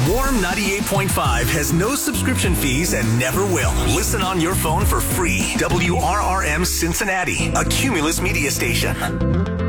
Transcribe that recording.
Warm 98.5 has no subscription fees and never will. Listen on your phone for free. WRRM Cincinnati, a Cumulus media station.